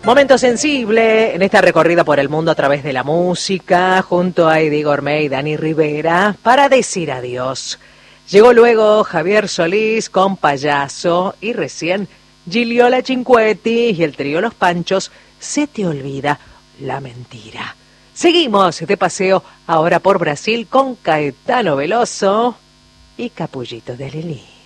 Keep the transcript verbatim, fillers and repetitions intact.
Momento sensible en esta recorrida por el mundo a través de la música, junto a Eddie Gourmet y Dani Rivera, para decir adiós. Llegó luego Javier Solís con Payaso y recién Gigliola Cinquetti y el trío Los Panchos, Se te olvida la mentira. Seguimos de paseo ahora por Brasil con Caetano Veloso y Capullito de Lili.